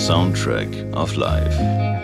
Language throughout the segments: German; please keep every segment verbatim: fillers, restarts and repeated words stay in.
Soundtrack of Life.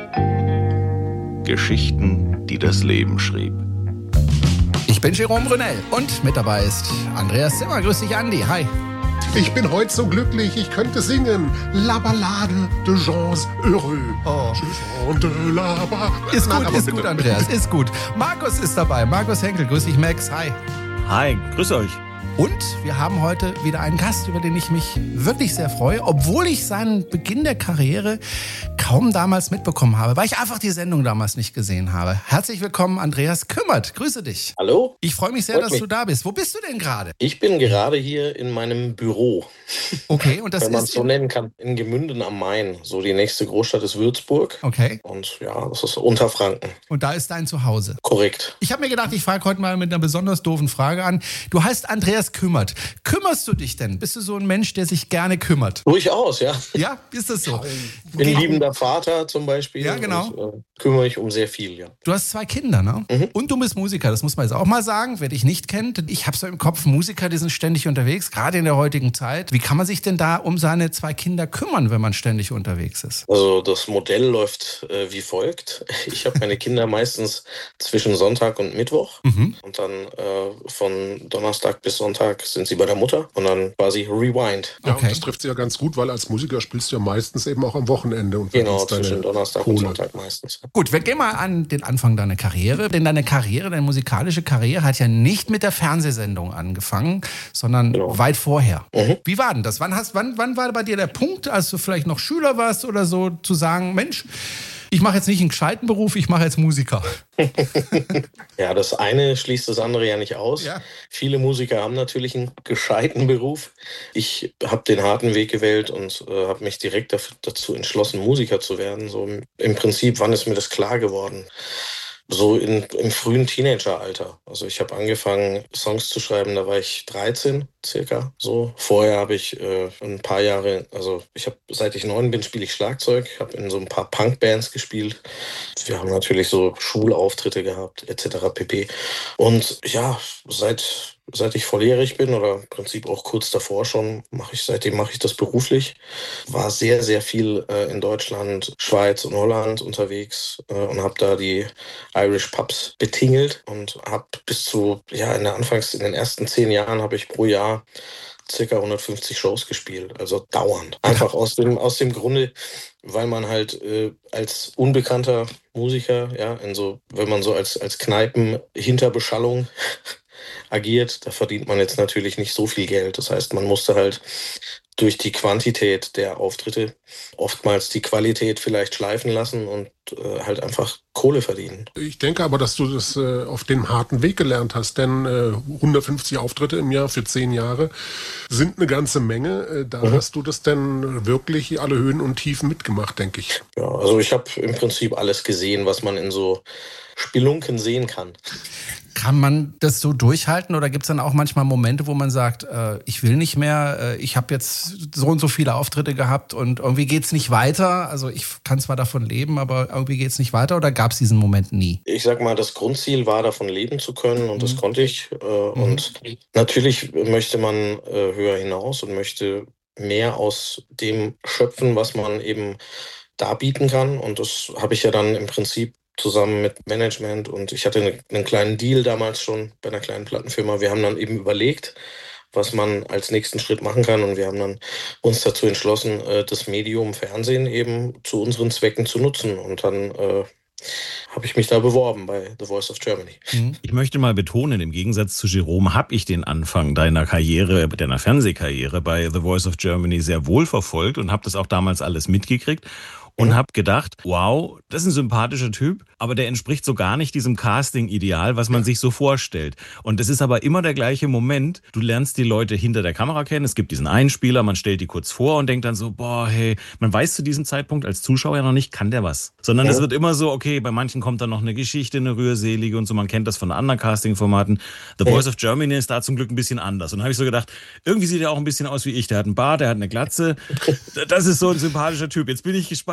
Geschichten, die das Leben schrieb. Ich bin Jérôme Brunel und mit dabei ist Andreas Zimmer. Grüß dich, Andi. Hi. Ich bin heute so glücklich, ich könnte singen. La Ballade de gens heureux. Oh. Je chante la ba- Ist Nein, gut, aber ist bitte. gut, Andreas, ist gut. Markus ist dabei. Markus Henkel. Grüß dich, Max. Hi. Hi, grüß euch. Und wir haben heute wieder einen Gast, über den ich mich wirklich sehr freue, obwohl ich seinen Beginn der Karriere kaum damals mitbekommen habe, weil ich einfach die Sendung damals nicht gesehen habe. Herzlich willkommen, Andreas Kümmert. Grüße dich. Hallo? Ich freue mich sehr, Freut dass mich. du da bist. Wo bist du denn gerade? Ich bin gerade hier in meinem Büro, Okay, und das wenn man ist es so in- nennen kann, in Gemünden am Main. So die nächste Großstadt ist Würzburg. Okay, Und ja, das ist Unterfranken. und da ist dein Zuhause. Korrekt. Ich habe mir gedacht, ich frage heute mal mit einer besonders doofen Frage an. Du heißt Andreas Kümmert. Kümmerst du dich denn? Bist du so ein Mensch, der sich gerne kümmert? Durchaus, ja. Ja, ist das so? Bin Okay. liebender Vater zum Beispiel. Ja, genau. Und, äh, kümmere mich um sehr viel, ja. Du hast zwei Kinder, ne? Mhm. Und du bist Musiker, das muss man jetzt auch mal sagen. Wer dich nicht kennt, ich habe so im Kopf, Musiker, die sind ständig unterwegs, gerade in der heutigen Zeit. Wie kann man sich denn da um seine zwei Kinder kümmern, wenn man ständig unterwegs ist? Also das Modell läuft äh, wie folgt. Ich habe meine Kinder meistens zwischen Sonntag und Mittwoch. Mhm. Und dann äh, von Donnerstag bis Sonntag sind sie bei der Mutter. Und dann quasi Rewind. Ja, Okay. und das trifft sie ja ganz gut, weil als Musiker spielst du ja meistens eben auch am Wochenende und Genau, verdienst deine zwischen Donnerstag und Kohle. Sonntag meistens. Gut, wir gehen mal an den Anfang deiner Karriere. Denn deine Karriere, deine musikalische Karriere hat ja nicht mit der Fernsehsendung angefangen, sondern Genau. weit vorher. Mhm. Wie war denn das? Wann, hast, wann, wann war bei dir der Punkt, als du vielleicht noch Schüler warst oder so, zu sagen, Mensch, ich mache jetzt nicht einen gescheiten Beruf, ich mache jetzt Musiker. Ja, das eine schließt das andere ja nicht aus. Ja. Viele Musiker haben natürlich einen gescheiten Beruf. Ich habe den harten Weg gewählt und äh, habe mich direkt dafür, dazu entschlossen, Musiker zu werden. So im, im Prinzip, wann ist mir das klar geworden? So in, im frühen Teenageralter. Also ich habe angefangen, Songs zu schreiben, da war ich dreizehn circa. So. Vorher habe ich äh, ein paar Jahre, also ich habe, seit ich neun bin, spiele ich Schlagzeug, habe in so ein paar Punkbands gespielt. Wir haben natürlich so Schulauftritte gehabt, et cetera pp. Und ja, seit Seit ich volljährig bin oder im Prinzip auch kurz davor schon, mache ich seitdem mache ich das beruflich. War sehr, sehr viel äh, in Deutschland, Schweiz und Holland unterwegs äh, und habe da die Irish Pubs betingelt und habe bis zu, ja, in der Anfangs, in den ersten zehn Jahren habe ich pro Jahr circa hundertfünfzig Shows gespielt, also dauernd. Einfach aus dem, aus dem Grunde, weil man halt äh, als unbekannter Musiker, ja, in so, wenn man so als, als Kneipen hinter Beschallung agiert, da verdient man jetzt natürlich nicht so viel Geld. Das heißt, man musste halt durch die Quantität der Auftritte oftmals die Qualität vielleicht schleifen lassen und äh, halt einfach Kohle verdienen. Ich denke aber, dass du das äh, auf dem harten Weg gelernt hast, denn äh, hundertfünfzig Auftritte im Jahr für zehn Jahre sind eine ganze Menge. Äh, da Mhm. hast du das denn wirklich alle Höhen und Tiefen mitgemacht, denke ich. Ja, also ich habe im Prinzip alles gesehen, was man in so Spelunken sehen kann. Kann man das so durchhalten oder gibt es dann auch manchmal Momente, wo man sagt, äh, ich will nicht mehr, äh, ich habe jetzt so und so viele Auftritte gehabt und irgendwie geht es nicht weiter? Also ich kann zwar davon leben, aber irgendwie geht es nicht weiter oder gab es diesen Moment nie? Ich sag mal, das Grundziel war, davon leben zu können und das Mhm. konnte ich. Äh, Mhm. Und natürlich möchte man äh, höher hinaus und möchte mehr aus dem schöpfen, was man eben darbieten kann. Und das habe ich ja dann im Prinzip zusammen mit Management und ich hatte eine, einen kleinen Deal damals schon bei einer kleinen Plattenfirma. Wir haben dann eben überlegt, was man als nächsten Schritt machen kann und wir haben dann uns dazu entschlossen, äh, das Medium Fernsehen eben zu unseren Zwecken zu nutzen und dann äh, habe ich mich da beworben bei The Voice of Germany. Mhm. Ich möchte mal betonen, im Gegensatz zu Jérôme habe ich den Anfang deiner Karriere, deiner Fernsehkarriere bei The Voice of Germany sehr wohl verfolgt und habe das auch damals alles mitgekriegt. Und Mhm. habe gedacht, wow, das ist ein sympathischer Typ, aber der entspricht so gar nicht diesem Casting-Ideal, was man sich so vorstellt. Und das ist aber immer der gleiche Moment. Du lernst die Leute hinter der Kamera kennen. Es gibt diesen Einspieler, man stellt die kurz vor und denkt dann so, boah, hey, man weiß zu diesem Zeitpunkt als Zuschauer noch nicht, kann der was. Sondern es Mhm. wird immer so, okay, bei manchen kommt dann noch eine Geschichte, eine rührselige und so. Man kennt das von anderen Casting-Formaten. The Voice of Germany ist da zum Glück ein bisschen anders. Und dann habe ich so gedacht, irgendwie sieht er auch ein bisschen aus wie ich. Der hat einen Bart, der hat eine Glatze. Das ist so ein sympathischer Typ. Jetzt bin ich gespannt,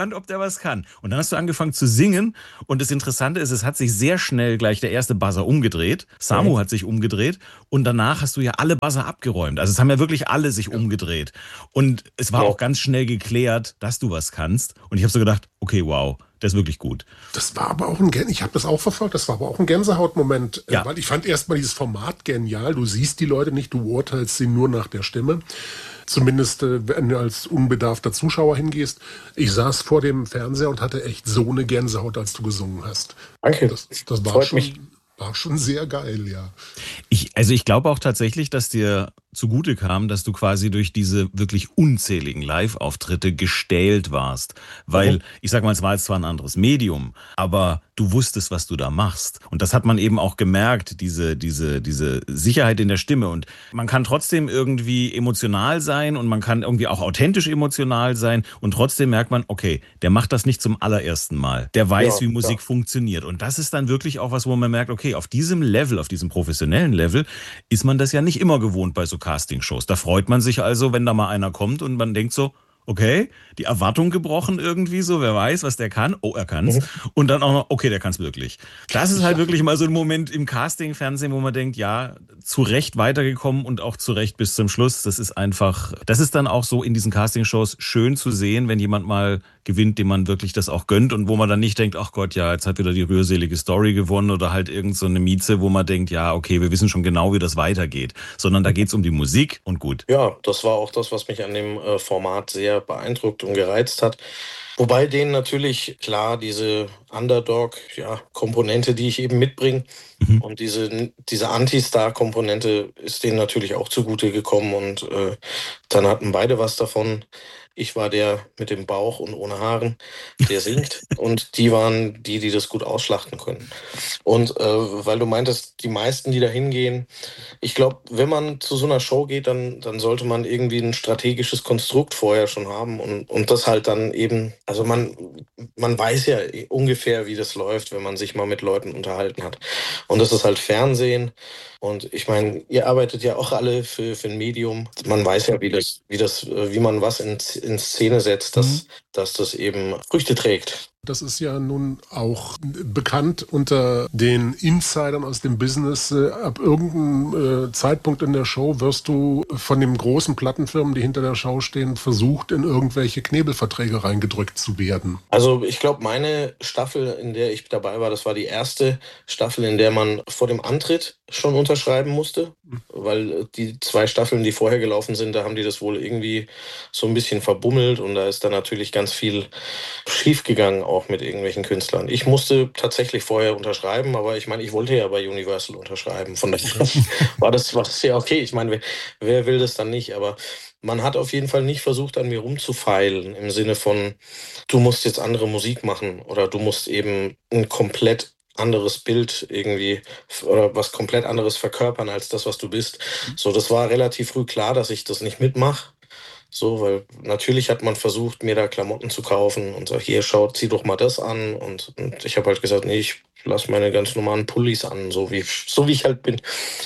gespannt, ob der was kann. Und dann hast du angefangen zu singen und das Interessante ist, es hat sich sehr schnell gleich der erste Buzzer umgedreht. Samu hat sich umgedreht und danach hast du ja alle Buzzer abgeräumt. Also es haben ja wirklich alle sich umgedreht. Und es war auch ganz schnell geklärt, dass du was kannst. Und ich habe so gedacht, okay, wow, das ist wirklich gut. Das war aber auch ein, Gän- ich habe das auch verfolgt, das war aber auch ein Gänsehautmoment, Ja. äh, weil ich fand erstmal dieses Format genial. Du siehst die Leute nicht, du urteilst sie nur nach der Stimme. Zumindest, äh, wenn du als unbedarfter Zuschauer hingehst. Ich saß vor dem Fernseher und hatte echt so eine Gänsehaut, als du gesungen hast. Danke. Das, das war Freut schon, mich. war schon sehr geil, ja. Ich, also ich glaube auch tatsächlich, dass dir zugute kam, dass du quasi durch diese wirklich unzähligen Live-Auftritte gestählt warst. Weil, Mhm. ich sag mal, es war jetzt zwar ein anderes Medium, aber du wusstest, was du da machst. Und das hat man eben auch gemerkt, diese, diese, diese Sicherheit in der Stimme. Und man kann trotzdem irgendwie emotional sein und man kann irgendwie auch authentisch emotional sein. Und trotzdem merkt man, okay, der macht das nicht zum allerersten Mal. Der weiß, Ja, wie Musik ja. funktioniert. Und das ist dann wirklich auch was, wo man merkt, okay, auf diesem Level, auf diesem professionellen Level, ist man das ja nicht immer gewohnt bei so Castingshows. Da freut man sich also, wenn da mal einer kommt und man denkt so, okay, die Erwartung gebrochen irgendwie so, wer weiß, was der kann. Oh, er kann's. Mhm. Und dann auch noch, okay, der kann's wirklich. Das ist halt wirklich mal so ein Moment im Casting-Fernsehen, wo man denkt, ja, zu Recht weitergekommen und auch zu Recht bis zum Schluss. Das ist einfach, das ist dann auch so in diesen Castingshows schön zu sehen, wenn jemand mal gewinnt, dem man wirklich das auch gönnt und wo man dann nicht denkt, ach Gott, ja, jetzt hat wieder die rührselige Story gewonnen oder halt irgend so eine Mieze, wo man denkt, ja, okay, wir wissen schon genau, wie das weitergeht. Sondern da geht's um die Musik und gut. Ja, das war auch das, was mich an dem äh, Format sehr beeindruckt und gereizt hat. Wobei denen natürlich klar diese Underdog-Komponente, die ich eben mitbringe, Mhm. und diese, diese Anti-Star-Komponente ist denen natürlich auch zugute gekommen und äh, dann hatten beide was davon. Ich war der mit dem Bauch und ohne Haaren, der singt und die waren die, die das gut ausschlachten können. Und äh, weil du meintest, die meisten, die da hingehen, ich glaube, wenn man zu so einer Show geht, dann, dann sollte man irgendwie ein strategisches Konstrukt vorher schon haben und, und das halt dann eben, also man, man weiß ja ungefähr, wie das läuft, wenn man sich mal mit Leuten unterhalten hat. Und das ist halt Fernsehen. Und ich meine, ihr arbeitet ja auch alle für, für ein Medium. Man weiß ja, wie das, wie das, wie man was in, in Szene setzt, dass, Mhm. dass das eben Früchte trägt. Das ist ja nun auch bekannt unter den Insidern aus dem Business. Äh, Ab irgendeinem äh, Zeitpunkt in der Show wirst du von den großen Plattenfirmen, die hinter der Show stehen, versucht, in irgendwelche Knebelverträge reingedrückt zu werden. Also ich glaube, meine Staffel, in der ich dabei war, das war die erste Staffel, in der man vor dem Antritt schon unterschreiben musste, weil die zwei Staffeln, die vorher gelaufen sind, da haben die das wohl irgendwie so ein bisschen verbummelt und da ist dann natürlich ganz viel schiefgegangen, auch mit irgendwelchen Künstlern. Ich musste tatsächlich vorher unterschreiben, aber ich meine, ich wollte ja bei Universal unterschreiben, von daher war das, war das ja okay. Ich meine, wer, wer will das dann nicht, aber man hat auf jeden Fall nicht versucht, an mir rumzufeilen, im Sinne von, du musst jetzt andere Musik machen oder du musst eben ein komplett anderes Bild irgendwie oder was komplett anderes verkörpern als das, was du bist. So, das war relativ früh klar, dass ich das nicht mitmache. So, weil natürlich hat man versucht, mir da Klamotten zu kaufen und so, hier, schau, zieh doch mal das an. Und, und ich habe halt gesagt, nee, ich lasse meine ganz normalen Pullis an, so wie, so wie ich halt bin.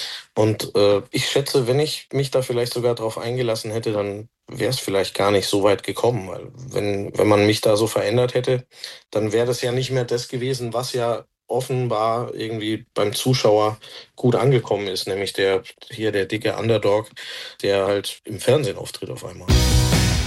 Und äh, ich schätze, wenn ich mich da vielleicht sogar drauf eingelassen hätte, dann wäre es vielleicht gar nicht so weit gekommen. Weil wenn, wenn man mich da so verändert hätte, dann wäre das ja nicht mehr das gewesen, was ja offenbar irgendwie beim Zuschauer gut angekommen ist, nämlich der hier der dicke Underdog, der halt im Fernsehen auftritt auf einmal.